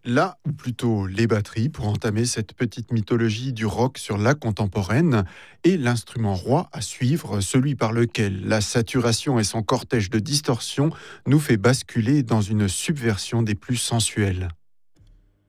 Là, ou plutôt les batteries, pour entamer cette petite mythologie du rock sur la contemporaine, et l'instrument roi à suivre, celui par lequel la saturation et son cortège de distorsions nous fait basculer dans une subversion des plus sensuelles.